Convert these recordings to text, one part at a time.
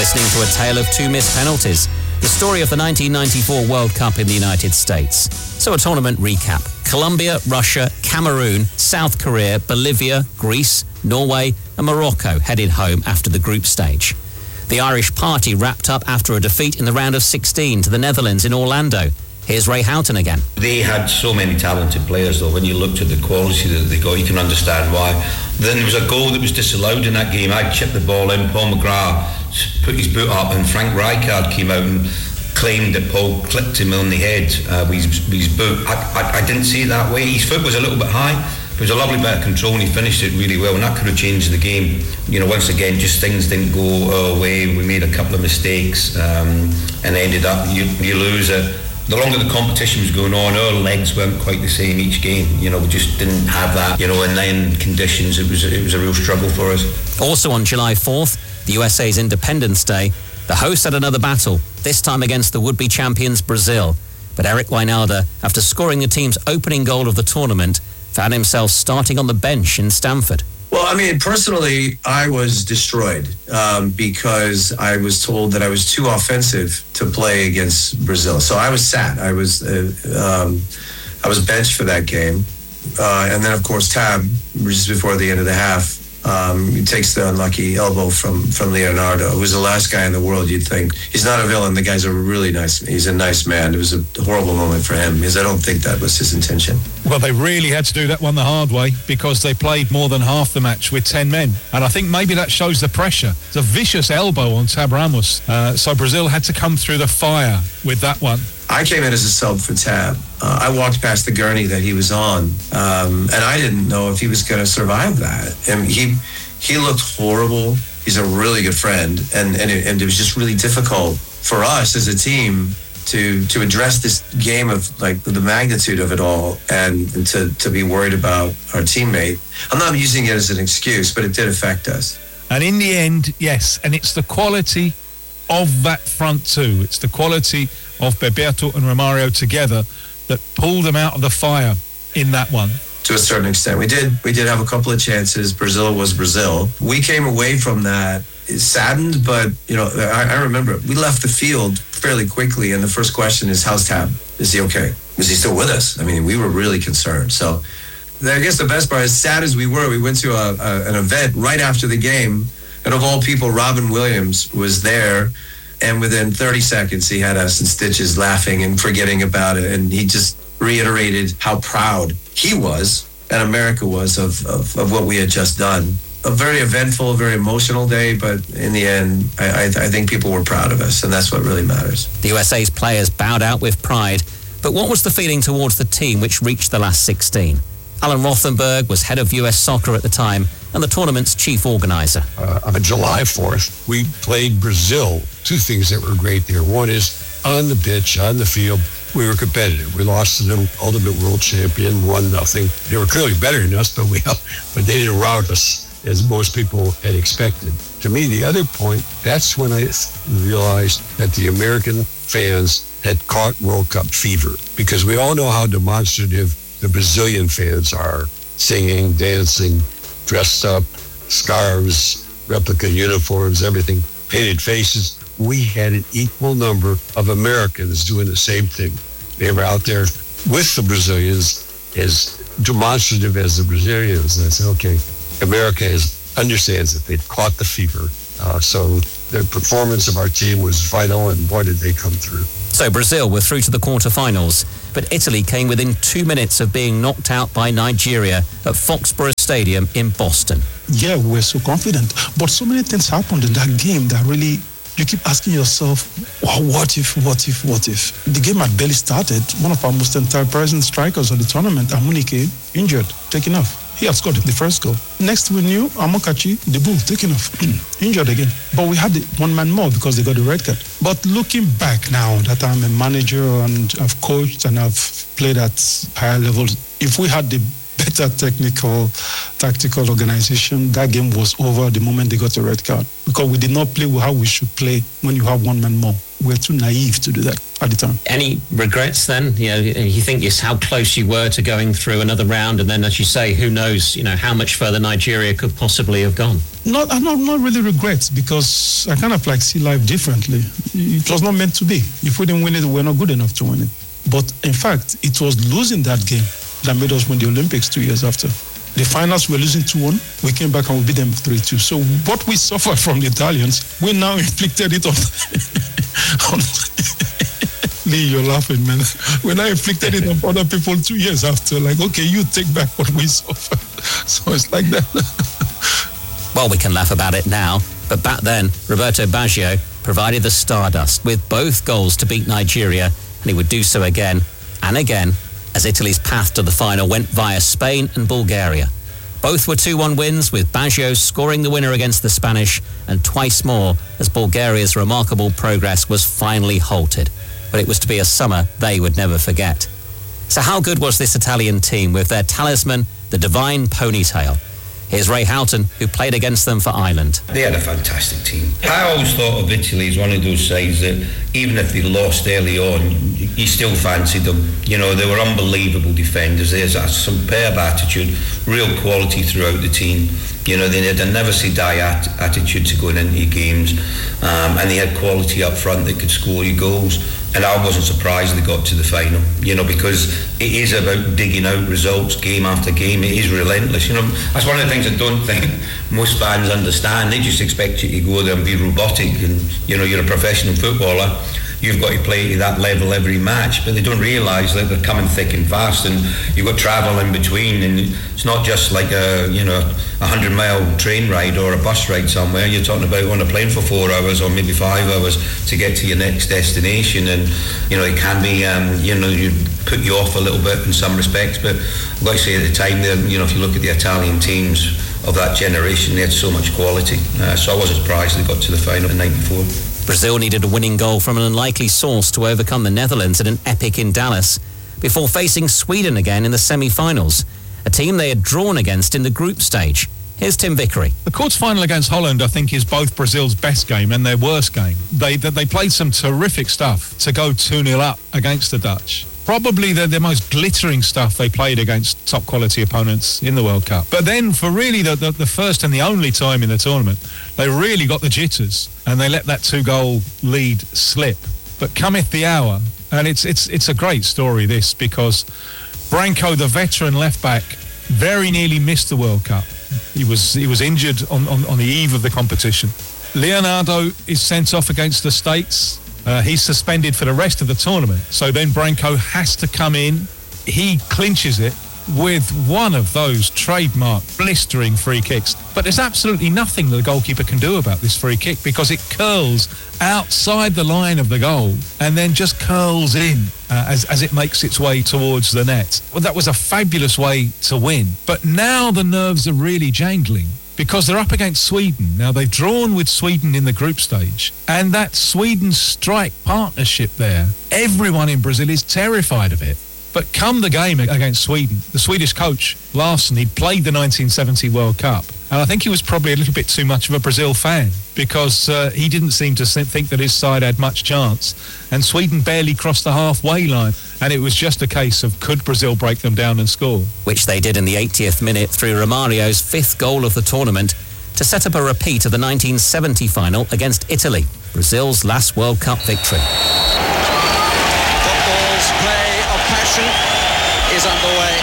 listening to a tale of two missed penalties, the story of the 1994 World Cup in the United States. So a tournament recap. Colombia, Russia, Cameroon, South Korea, Bolivia, Greece, Norway and Morocco headed home after the group stage. The Irish party wrapped up after a defeat in the round of 16 to the Netherlands in Orlando. Here's Ray Houghton again. They had so many talented players, though. When you looked at the quality that they got, you can understand why. Then there was a goal that was disallowed in that game. I chipped the ball in, Paul McGrath put his boot up, and Frank Rijkaard came out and claimed that Paul clipped him on the head with his boot. I didn't see it that way. His foot was a little bit high. It was a lovely bit of control and he finished it really well, and that could have changed the game. You know, once again, just things didn't go our way. We made a couple of mistakes and ended up, you lose it. The longer the competition was going on, our legs weren't quite the same each game. You know, we just didn't have that. You know, and then conditions, it was a real struggle for us. Also on July 4th, the USA's Independence Day, the hosts had another battle, this time against the would-be champions Brazil. But Eric Wijnaldum, after scoring the team's opening goal of the tournament, found himself starting on the bench in Stamford. Well, I mean, personally, I was destroyed because I was told that I was too offensive to play against Brazil. So I was sat. I was benched for that game. And then, of course, Tab, just before the end of the half, he takes the unlucky elbow from Leonardo, who was the last guy in the world you'd think. He's not a villain. The guy's he's a nice man. It was a horrible moment for him because I don't think that was his intention. Well, they really had to do that one the hard way because they played more than half the match with 10 men. And I think maybe that shows the pressure. It's a vicious elbow on Tab Ramos. So Brazil had to come through the fire with that one. I came in as a sub for Tab. I walked past the gurney that he was on, and I didn't know if he was going to survive that. And he looked horrible. He's a really good friend, and it was just really difficult for us as a team to address this game of like the magnitude of it all, and to be worried about our teammate. I'm not using it as an excuse, but it did affect us. And in the end, yes, and it's the quality of that front two. It's the quality of Bebeto and Romario together that pulled them out of the fire in that one. To a certain extent, we did have a couple of chances. Brazil was Brazil. We came away from that saddened, but you know, I remember we left the field fairly quickly, and the first question is, "How's Tab? Is he okay? Is he still with us?" I mean, we were really concerned. So, I guess the best part, as sad as we were, we went to an event right after the game, and of all people, Robin Williams was there. And within 30 seconds, he had us in stitches laughing and forgetting about it. And he just reiterated how proud he was and America was of what we had just done. A very eventful, very emotional day. But in the end, I think people were proud of us. And that's what really matters. The USA's players bowed out with pride. But what was the feeling towards the team which reached the last 16? Alan Rothenberg was head of US soccer at the time and the tournament's chief organizer. On July 4th, we played Brazil. Two things that were great there. One is on the pitch, on the field, we were competitive. We lost to the ultimate world champion, 1-0. They were clearly better than us, but they didn't rout us as most people had expected. To me, the other point, that's when I realized that the American fans had caught World Cup fever, because we all know how demonstrative the Brazilian fans are, singing, dancing, dressed up, scarves, replica uniforms, everything, painted faces. We had an equal number of Americans doing the same thing. They were out there with the Brazilians, as demonstrative as the Brazilians. And I said, okay, America understands that they've caught the fever. So the performance of our team was vital, and boy, did they come through. So Brazil were through to the quarterfinals, but Italy came within 2 minutes of being knocked out by Nigeria at Foxborough Stadium in Boston. Yeah, we're so confident, but so many things happened in that game that really, you keep asking yourself, oh, what if? The game had barely started. One of our most enterprising strikers of the tournament, Amunike, injured, taken off. He had scored the first goal. Next we knew, Amokachi, the bull, taken off, injured again. But we had the one man more because they got the red card. But looking back now that I'm a manager and I've coached and I've played at higher levels, if we had the better technical, tactical organization, that game was over the moment they got the red card. Because we did not play how we should play when you have one man more. We're too naive to do that at the time. Any regrets then? You know, you think it's how close you were to going through another round, and then, as you say, who knows, how much further Nigeria could possibly have gone? Not really regrets, because I kind of like see life differently. It was not meant to be. If we didn't win it, we're not good enough to win it. But in fact, it was losing that game that made us win the Olympics 2 years after. The finals, we're losing 2-1. We came back and we beat them 3-2. So what we suffered from the Italians, we now inflicted it on... Lee, you're laughing, man. We now inflicted it on other people 2 years after. Like, okay, you take back what we suffered. So it's like that. Well, we can laugh about it now, but back then, Roberto Baggio provided the stardust with both goals to beat Nigeria, and he would do so again and again as Italy's path to the final went via Spain and Bulgaria. Both were 2-1 wins, with Baggio scoring the winner against the Spanish and twice more as Bulgaria's remarkable progress was finally halted. But it was to be a summer they would never forget. So how good was this Italian team with their talisman, the divine ponytail? Here's Ray Houghton, who played against them for Ireland. They had a fantastic team. I always thought of Italy as one of those sides that even if they lost early on, you still fancied them. You know, they were unbelievable defenders. There's a superb attitude, real quality throughout the team. You know, they had a never-say-die attitude to going into games, and they had quality up front that could score you goals. And I wasn't surprised they got to the final, you know, because it is about digging out results game after game. It is relentless, you know. That's one of the things I don't think most fans understand. They just expect you to go there and be robotic and, you know, you're a professional footballer. You've got to play to that level every match, but they don't realise that they're coming thick and fast, and you've got travel in between, and it's not just like a 100-mile train ride or a bus ride somewhere. You're talking about on a plane for 4 hours or maybe 5 hours to get to your next destination, and you know it can be you put you off a little bit in some respects. But I've got to say at the time, you know, if you look at the Italian teams of that generation, they had so much quality. So I wasn't surprised they got to the final in '94. Brazil needed a winning goal from an unlikely source to overcome the Netherlands in an epic in Dallas before facing Sweden again in the semi-finals, a team they had drawn against in the group stage. Here's Tim Vickery. The quarter-final against Holland, I think, is both Brazil's best game and their worst game. They played some terrific stuff to go 2-0 up against the Dutch. Probably the most glittering stuff they played against top-quality opponents in the World Cup. But then, for really the first and the only time in the tournament, they really got the jitters and they let that 2-goal lead slip. But cometh the hour, and it's a great story, this, because Branco, the veteran left-back, very nearly missed the World Cup. He was injured on the eve of the competition. Leonardo is sent off against the States. He's suspended for the rest of the tournament. So then Branco has to come in. He clinches it with one of those trademark blistering free kicks. But there's absolutely nothing that the goalkeeper can do about this free kick, because it curls outside the line of the goal and then just curls in as it makes its way towards the net. Well, that was a fabulous way to win. But now the nerves are really jangling, because they're up against Sweden. Now, they've drawn with Sweden in the group stage, and that Sweden-strike partnership there, everyone in Brazil is terrified of it. But come the game against Sweden, the Swedish coach, Larsson, he'd played the 1970 World Cup, and I think he was probably a little bit too much of a Brazil fan, because he didn't seem to think that his side had much chance, and Sweden barely crossed the halfway line, and it was just a case of could Brazil break them down and score? Which they did in the 80th minute through Romario's 5th goal of the tournament to set up a repeat of the 1970 final against Italy, Brazil's last World Cup victory. Football's play of passion is underway.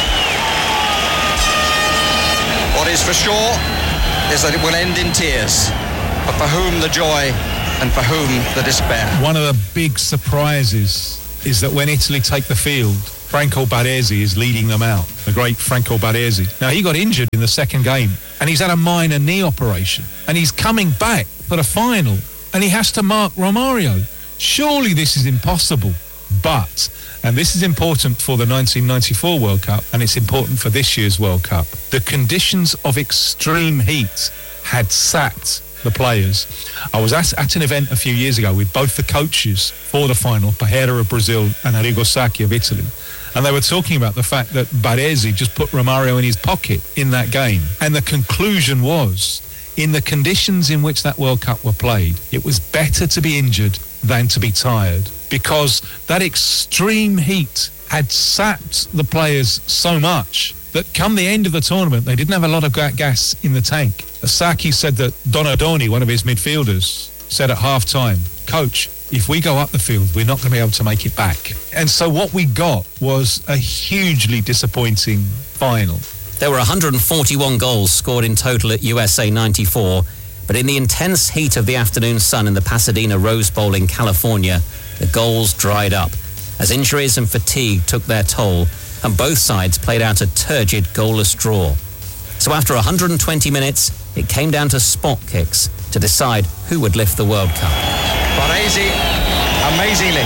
What is for sure is that it will end in tears, but for whom the joy and for whom the despair. One of the big surprises is that when Italy take the field, Franco Baresi is leading them out, the great Franco Baresi. Now, he got injured in the second game, and he's had a minor knee operation, and he's coming back for the final, and he has to mark Romario. Surely this is impossible. But, and this is important for the 1994 World Cup, and it's important for this year's World Cup, the conditions of extreme heat had sapped the players. I was at an event a few years ago with both the coaches for the final, Pajera of Brazil and Arrigo Sacchi of Italy, and they were talking about the fact that Baresi just put Romario in his pocket in that game. And the conclusion was, in the conditions in which that World Cup were played, it was better to be injured than to be tired, because that extreme heat had sapped the players so much that come the end of the tournament, they didn't have a lot of gas in the tank. Saki said that Donadoni, one of his midfielders, said at half-time, "Coach, if we go up the field, we're not going to be able to make it back." And so what we got was a hugely disappointing final. There were 141 goals scored in total at USA 94, but in the intense heat of the afternoon sun in the Pasadena Rose Bowl in California, the goals dried up as injuries and fatigue took their toll, and both sides played out a turgid goalless draw. So after 120 minutes, it came down to spot kicks to decide who would lift the World Cup. Baresi, amazingly.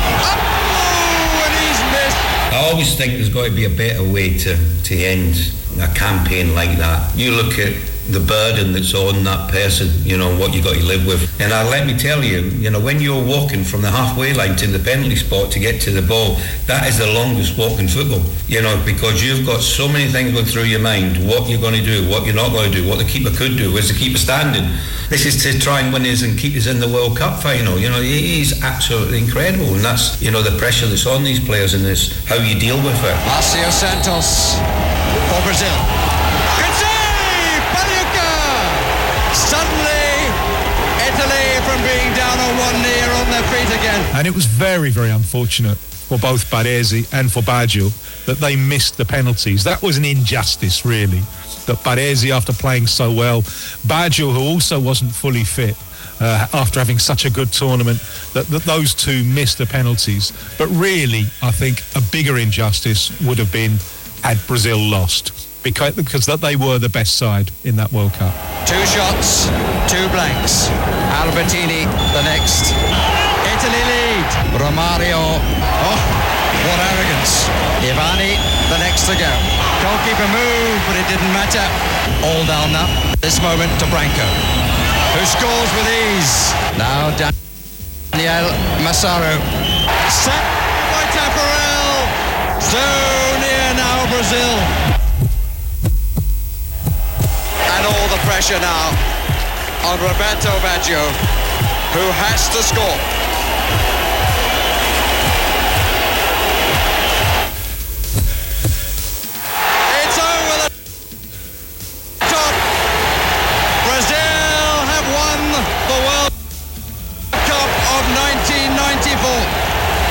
Oh, and he's missed. I always think there's got to be a better way to end a campaign like that. You look at the burden that's on that person, you know, what you got to live with. And let me tell you, you know, when you're walking from the halfway line to the penalty spot to get to the ball, that is the longest walk in football, you know, because you've got so many things going through your mind, what you're going to do, what you're not going to do, what the keeper could do, where's the keeper standing. This is to try and win us and keep us in the World Cup final. You know, he's absolutely incredible, and that's, you know, the pressure that's on these players and this, how you deal with it. Marcio Santos for Brazil. Good save! Pagliuca! Suddenly, Italy from being down on one knee are on their feet again. And it was very, very unfortunate for both Baresi and for Baggio that they missed the penalties. That was an injustice, really, that Baresi, after playing so well, Baggio, who also wasn't fully fit after having such a good tournament, that those two missed the penalties. But really, I think a bigger injustice would have been had Brazil lost, because that they were the best side in that World Cup. 2 shots, 2 blanks. Albertini the next. Italy lead. Romario. Oh, what arrogance. Ivani the next to go. Goalkeeper moved, but it didn't matter. All down now. This moment to Branco, who scores with ease. Now Daniel Massaro. Set by Tafarel. So near now, Brazil. And all the pressure now on Roberto Baggio, who has to score. It's over the top. Brazil have won the World Cup of 1994.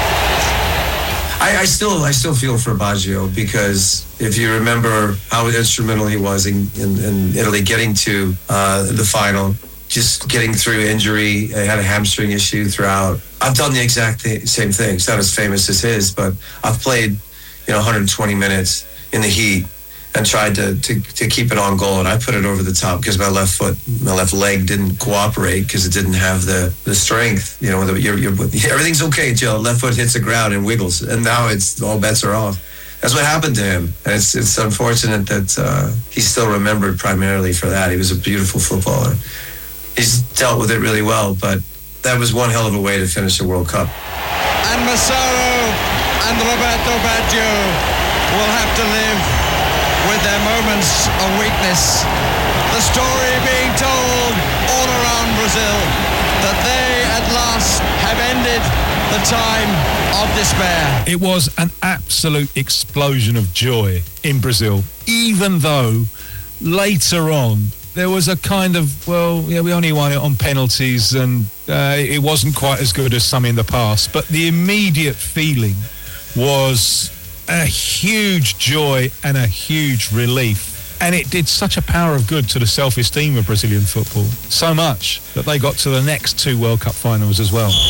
I still feel for Baggio, because if you remember how instrumental he was in Italy getting to the final, just getting through injury, I had a hamstring issue throughout. I've done the exact same thing. It's not as famous as his, but I've played 120 minutes in the heat and tried to keep it on goal, and I put it over the top because my left leg didn't cooperate because it didn't have the strength. Everything's okay till left foot hits the ground and wiggles, and now it's all bets are off. That's what happened to him, and it's unfortunate that he's still remembered primarily for that. He was a beautiful footballer. He's dealt with it really well, but that was one hell of a way to finish a World Cup. And Massaro and Roberto Baggio will have to live with their moments of weakness. The story being told all around Brazil that they at last have ended the time of despair. It was an absolute explosion of joy in Brazil, even though later on there was a kind of, we only won it on penalties, and it wasn't quite as good as some in the past. But the immediate feeling was a huge joy and a huge relief. And it did such a power of good to the self-esteem of Brazilian football, so much that they got to the next 2 World Cup finals as well.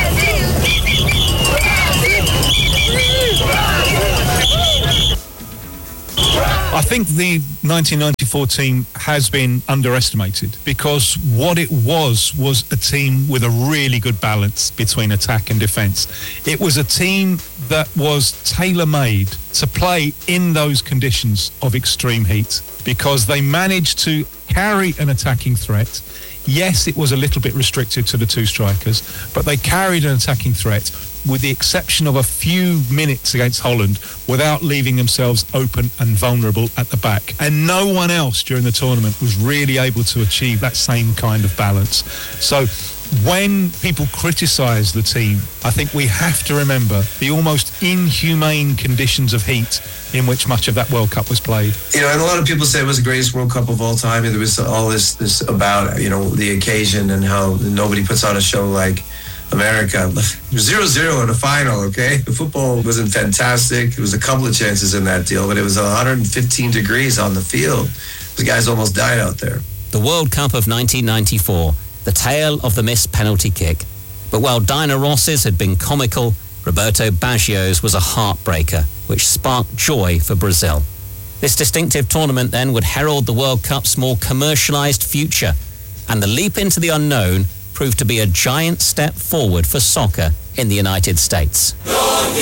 I think the 1994 team has been underestimated, because what it was a team with a really good balance between attack and defence. It was a team that was tailor-made to play in those conditions of extreme heat, because they managed to carry an attacking threat. Yes, it was a little bit restricted to the 2 strikers, but they carried an attacking threat, with the exception of a few minutes against Holland, without leaving themselves open and vulnerable at the back. And no one else during the tournament was really able to achieve that same kind of balance. So when people criticise the team, I think we have to remember the almost inhumane conditions of heat in which much of that World Cup was played. You know, and a lot of people say it was the greatest World Cup of all time. And there was all this about, you know, the occasion and how nobody puts on a show like America. 0-0 in the final, okay? The football wasn't fantastic. There was a couple of chances in that deal, but it was 115 degrees on the field. The guys almost died out there. The World Cup of 1994, the tale of the missed penalty kick. But while Diana Ross's had been comical, Roberto Baggio's was a heartbreaker, which sparked joy for Brazil. This distinctive tournament then would herald the World Cup's more commercialised future, and the leap into the unknown proved to be a giant step forward for soccer in the United States.